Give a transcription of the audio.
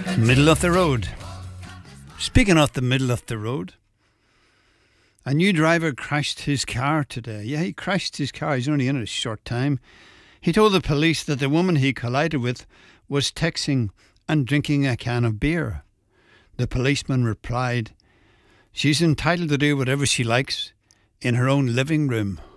Middle of the road. Speaking of the middle of the road, a new driver crashed his car today. Yeah, he crashed his car. He's only in it a short time. He told the police that the woman he collided with was texting and drinking a can of beer. The policeman replied, "She's entitled to do whatever she likes in her own living room."